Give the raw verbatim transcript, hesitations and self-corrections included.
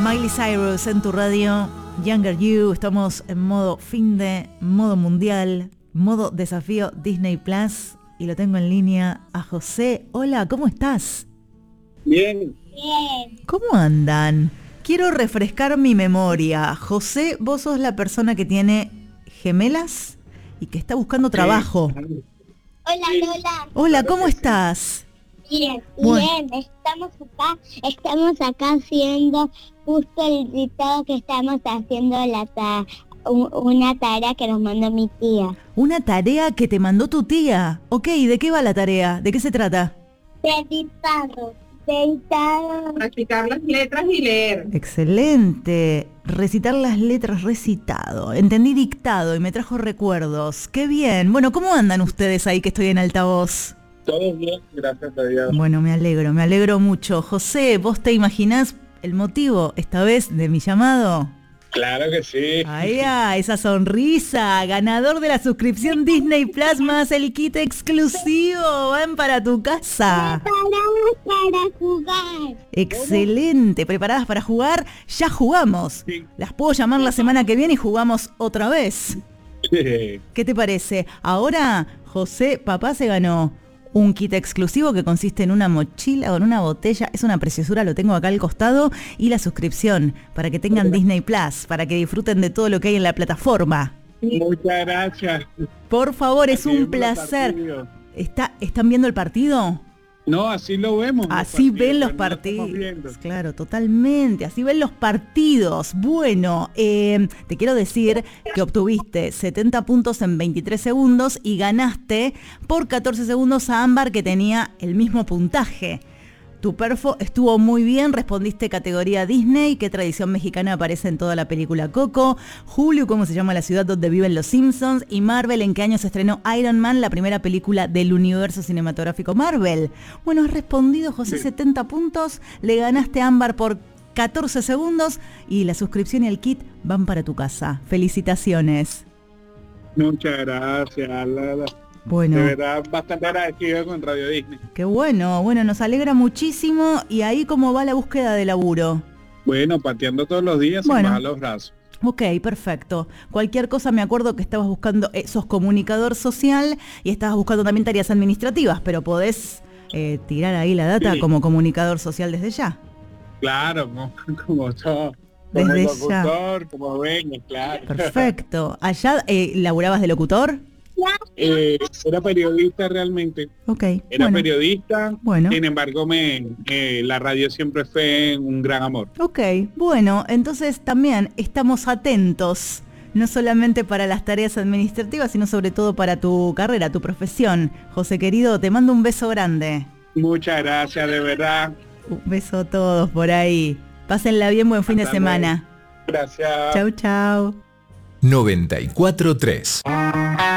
Miley Cyrus en tu radio, Younger You. Estamos en modo fin de, modo mundial, modo desafío Disney Plus. Y lo tengo en línea a José. Hola, ¿cómo estás? Bien. Bien. ¿Cómo andan? Quiero refrescar mi memoria. José, vos sos la persona que tiene gemelas y que está buscando trabajo. Hola, Lola. Hola, ¿cómo estás? Bien, Bueno. bien. Estamos acá, estamos acá haciendo justo el dictado que estamos haciendo la ta un- una tarea que nos mandó mi tía. Una tarea que te mandó tu tía. Ok, ¿de qué va la tarea? ¿De qué se trata? De dictado, de dictado. Practicar las letras y leer. Excelente. Recitar las letras, recitado. Entendí dictado y me trajo recuerdos. ¡Qué bien! Bueno, ¿cómo andan ustedes ahí que estoy en altavoz? Todo bien, gracias a Dios. Bueno, me alegro, me alegro mucho. José, ¿vos te imaginás el motivo esta vez de mi llamado? Claro que sí. ¡Ay, ah, esa sonrisa! Ganador de la suscripción Disney Plus más el kit exclusivo. Van para tu casa. Preparados para jugar. Excelente. ¿Preparadas para jugar? Ya jugamos. Sí. Las puedo llamar la semana que viene y jugamos otra vez. Sí. ¿Qué te parece? Ahora, José, papá se ganó un kit exclusivo que consiste en una mochila con una botella. Es una preciosura, lo tengo acá al costado. Y la suscripción para que tengan Disney Plus, para que disfruten de todo lo que hay en la plataforma. Muchas gracias. Por favor, es Así un vemos los placer. partidos. Está, ¿Están viendo el partido? No, así lo vemos. Así ven los también lo estamos partidos. viendo. Claro, totalmente. Así ven los partidos. Bueno, eh, te quiero decir que obtuviste setenta puntos en veintitrés segundos y ganaste por catorce segundos a Ámbar, que tenía el mismo puntaje. Tu perfo estuvo muy bien, respondiste categoría Disney, qué tradición mexicana aparece en toda la película Coco, Julio, cómo se llama la ciudad donde viven los Simpsons, y Marvel, en qué año se estrenó Iron Man, la primera película del universo cinematográfico Marvel. Bueno, has respondido, José, Sí. setenta puntos, le ganaste a Ámbar por catorce segundos y la suscripción y el kit van para tu casa. Felicitaciones. Muchas gracias, Lara. Bueno. De verdad, bastante agradecido con Radio Disney. Qué bueno, bueno, nos alegra muchísimo. ¿Y ahí cómo va la búsqueda de laburo? Bueno, pateando todos los días Bueno. sin bajar los brazos. Ok, perfecto. Cualquier cosa, me acuerdo que estabas buscando, eh, sos comunicador social y estabas buscando también tareas administrativas, pero podés eh, tirar ahí la data Sí. como comunicador social desde ya. Claro, como, como todo. Como Desde el ya. locutor, como venga, claro. Perfecto. ¿Allá eh, laburabas de locutor? Eh, era periodista realmente. Ok, Era bueno. periodista, Bueno. sin embargo me, eh, la radio siempre fue un gran amor. Ok, bueno, entonces también estamos atentos, no solamente para las tareas administrativas, sino sobre todo para tu carrera, tu profesión. José querido, te mando un beso grande. Muchas gracias, de verdad. Un beso a todos por ahí. Pásenla bien, buen fin de Hasta luego. semana. Gracias. Chau, chau. noventa y cuatro punto tres